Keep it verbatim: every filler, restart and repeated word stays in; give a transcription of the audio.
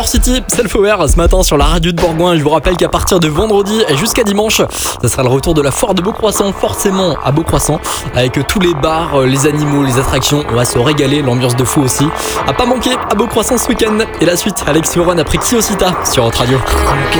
For City, Self-Aware ce matin sur la radio de Bourgoin. Je vous rappelle qu'à partir de vendredi et jusqu'à dimanche, ça sera le retour de la foire de Beaucroissant, forcément à Beaucroissant, avec tous les bars, les animaux, les attractions. On va se régaler, l'ambiance de fou aussi. À pas manquer à Beaucroissant ce week-end. Et la suite, Alex Yoron après Kiosita sur Hot Radio.